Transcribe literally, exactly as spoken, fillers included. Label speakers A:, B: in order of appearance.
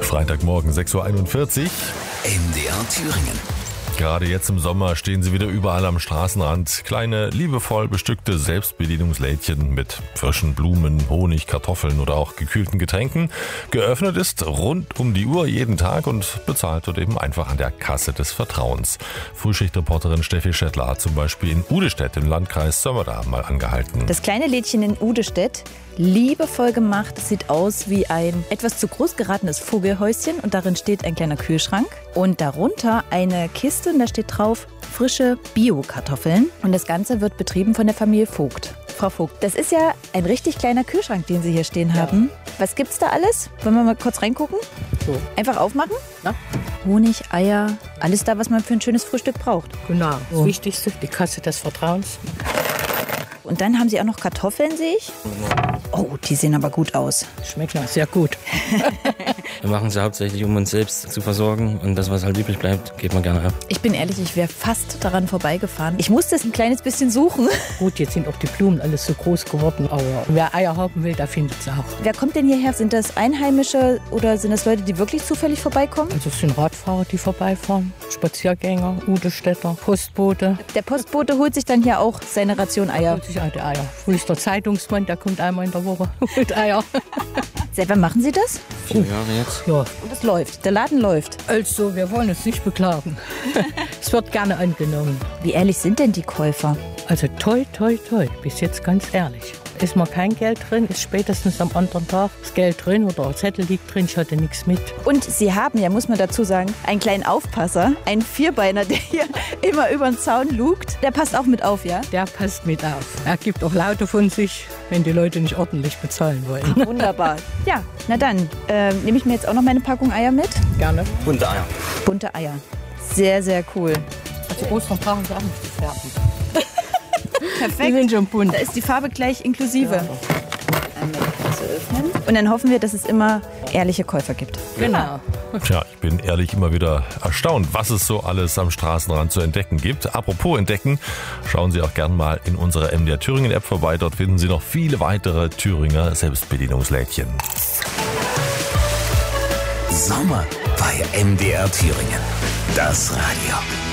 A: Freitagmorgen sechs Uhr einundvierzig.
B: M D R Thüringen.
A: Gerade jetzt im Sommer stehen sie wieder überall am Straßenrand. Kleine, liebevoll bestückte Selbstbedienungslädchen mit frischen Blumen, Honig, Kartoffeln oder auch gekühlten Getränken. Geöffnet ist rund um die Uhr jeden Tag und bezahlt wird eben einfach an der Kasse des Vertrauens. Frühschichtreporterin Steffi Schettler hat zum Beispiel in Udestedt im Landkreis Sömmerda mal angehalten.
C: Das kleine Lädchen in Udestedt, liebevoll gemacht. Es sieht aus wie ein etwas zu groß geratenes Vogelhäuschen und darin steht ein kleiner Kühlschrank und darunter eine Kiste und da steht drauf frische Bio-Kartoffeln und das Ganze wird betrieben von der Familie Vogt. Frau Vogt, das ist ja ein richtig kleiner Kühlschrank, den Sie hier stehen ja. haben. Was gibt's da alles? Wollen wir mal kurz reingucken?
D: So.
C: Einfach aufmachen?
D: Ja.
C: Honig, Eier, alles da, was man für ein schönes Frühstück braucht.
D: Genau,
C: so.
D: Das Wichtigste, die Kasse des Vertrauens.
C: Und dann haben Sie auch noch Kartoffeln, sehe ich. Oh, die sehen aber gut aus.
D: Schmecken auch sehr gut.
E: Wir machen sie hauptsächlich, um uns selbst zu versorgen. Und das, was halt übrig bleibt, geht man gerne ab.
C: Ich bin ehrlich, ich wäre fast daran vorbeigefahren. Ich musste es ein kleines bisschen suchen.
D: Gut, jetzt sind auch die Blumen alles so groß geworden. Aber wer Eier haben will, der findet sie auch.
C: Wer kommt denn hierher? Sind das Einheimische oder sind das Leute, die wirklich zufällig vorbeikommen?
D: Also es sind Radfahrer, die vorbeifahren. Spaziergänger, Udestädter, Postbote.
C: Der Postbote holt sich dann hier auch seine Ration Eier.
D: Holt sich auch die Eier. Frühester Zeitungsmann, der kommt einmal in der Woche mit Eier.
C: Selber machen Sie das?
E: Vier Jahre jetzt.
D: Ja.
C: Und es läuft, der Laden läuft.
D: Also, wir wollen uns nicht beklagen. Es wird gerne angenommen.
C: Wie ehrlich sind denn die Käufer?
D: Also toi, toi, toi, bis jetzt ganz ehrlich. Ist mal kein Geld drin, ist spätestens am anderen Tag das Geld drin oder ein Zettel liegt drin, ich hatte nichts mit.
C: Und Sie haben, ja muss man dazu sagen, einen kleinen Aufpasser, einen Vierbeiner, der hier immer über den Zaun lugt. Der passt auch mit auf, ja?
D: Der passt mit auf. Er gibt auch Laute von sich, wenn die Leute nicht ordentlich bezahlen wollen.
C: Wunderbar. Ja, na dann äh, nehme ich mir jetzt auch noch meine Packung Eier mit.
D: Gerne.
E: Bunte Eier.
C: Bunte Eier. Sehr, sehr cool.
D: Also Ostern brauchen Sie auch nicht zu färben.
C: Perfekt.
D: Die sind schon bunt.
C: Da ist die Farbe gleich inklusive.
D: Ja.
C: Einmal die Kasse öffnen. Und dann hoffen wir, dass es immer ehrliche Käufer gibt.
D: Genau.
A: Tja, ich bin ehrlich immer wieder erstaunt, was es so alles am Straßenrand zu entdecken gibt. Apropos entdecken, schauen Sie auch gern mal in unserer M D R Thüringen App vorbei. Dort finden Sie noch viele weitere Thüringer Selbstbedienungslädchen.
B: Sommer bei M D R Thüringen. Das Radio.